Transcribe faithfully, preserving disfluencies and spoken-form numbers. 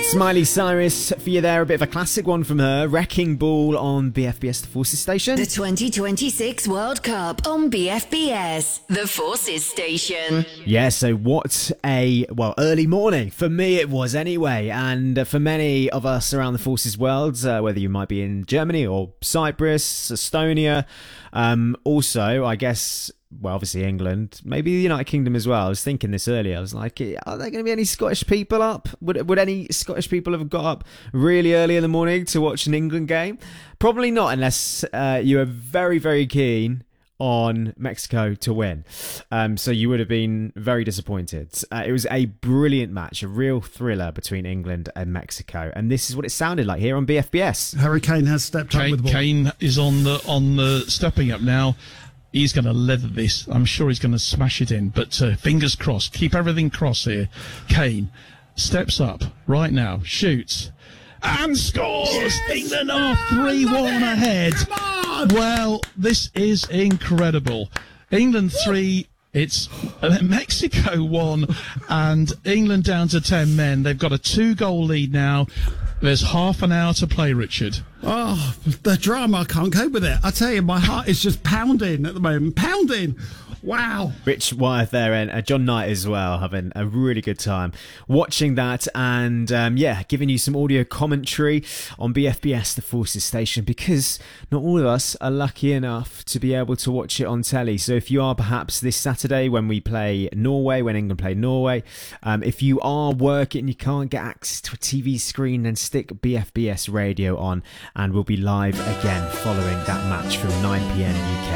That's Miley Cyrus for you there. A bit of a classic one from her. Wrecking Ball on B F B S, the Forces station. The twenty twenty-six World Cup on B F B S, the Forces station. Yeah, so what a, well, early morning. For me it was anyway. And uh, for many of us around the Forces world, uh, whether you might be in Germany or Cyprus, Estonia, um, also, I guess... well, obviously England, maybe the United Kingdom as well. I was thinking this earlier. I was like, are there going to be any Scottish people up? Would would any Scottish people have got up really early in the morning to watch an England game? Probably not, unless uh, you are very, very keen on Mexico to win. Um, so you would have been very disappointed. Uh, it was a brilliant match, a real thriller between England and Mexico. And this is what it sounded like here on B F B S. Harry Kane has stepped Kane, up with the ball. Kane is on the on the stepping up now. He's going to leather this. I'm sure he's going to smash it in. But uh, fingers crossed. Keep everything crossed here. Kane steps up right now, shoots, and scores! Yes! England are three one ahead. Come on! Well, this is incredible. England three, it's uh, Mexico one, and England down to ten men. They've got a two-goal lead now. There's half an hour to play, Richard. Oh, the drama, I can't cope with it. I tell you, my heart is just pounding at the moment. Pounding! Wow. Rich Wyeth there and uh, John Knight as well, having a really good time watching that and, um, yeah, giving you some audio commentary on B F B S, the Forces station, because not all of us are lucky enough to be able to watch it on telly. So if you are perhaps this Saturday when we play Norway, when England play Norway, um, if you are working and you can't get access to a T V screen, then stick B F B S radio on and we'll be live again following that match from nine p m U K